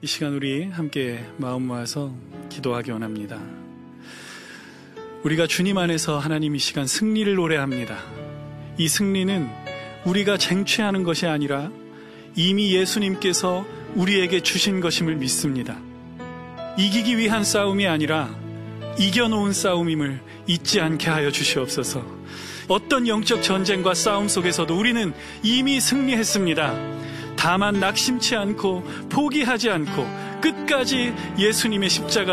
이 시간 우리 함께 마음 모아서 기도하기 원합니다. 우리가 주님 안에서 하나님 이 시간 승리를 노래합니다. 이 승리는 우리가 쟁취하는 것이 아니라 이미 예수님께서 우리에게 주신 것임을 믿습니다. 이기기 위한 싸움이 아니라 이겨놓은 싸움임을 잊지 않게 하여 주시옵소서. 어떤 영적 전쟁과 싸움 속에서도 우리는 이미 승리했습니다. 다만 낙심치 않고 포기하지 않고 끝까지 예수님의 십자가